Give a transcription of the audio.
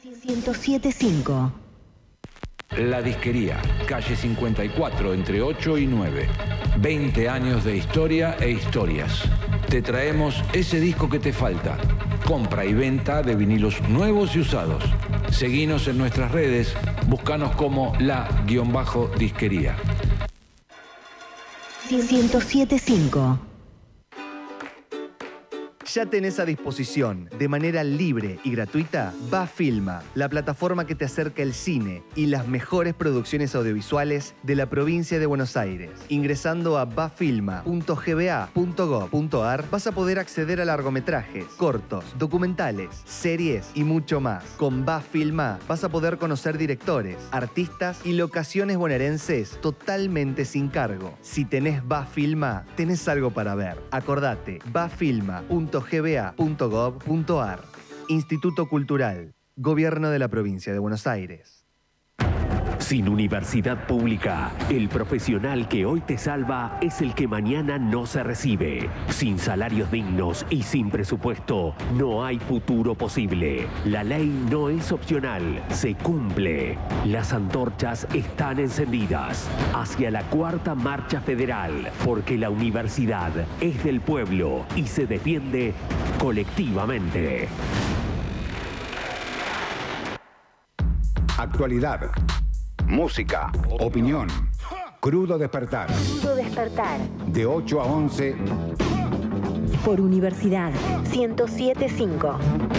107.5. La Disquería, calle 54, entre 8 y 9. 20 años de historia e historias. Te traemos ese disco que te falta. Compra y venta de vinilos nuevos y usados. Seguinos en nuestras redes, búscanos como la-disquería. 107.5. Ya tenés a disposición, de manera libre y gratuita, Bafilma, la plataforma que te acerca el cine y las mejores producciones audiovisuales de la provincia de Buenos Aires. Ingresando a bafilma.gba.gov.ar vas a poder acceder a largometrajes, cortos, documentales, series y mucho más. Con Bafilma vas a poder conocer directores, artistas y locaciones bonaerenses totalmente sin cargo. Si tenés Bafilma, tenés algo para ver. Acordate, bafilma.gba.gov.ar. Instituto Cultural, Gobierno de la Provincia de Buenos Aires. Sin universidad pública, el profesional que hoy te salva es el que mañana no se recibe. Sin salarios dignos y sin presupuesto, no hay futuro posible. La ley no es opcional, se cumple. Las antorchas están encendidas hacia la cuarta marcha federal, porque la universidad es del pueblo y se defiende colectivamente. Actualidad. Música, opinión, Crudo Despertar. Crudo Despertar. De 8 a 11. Por Universidad 107.5.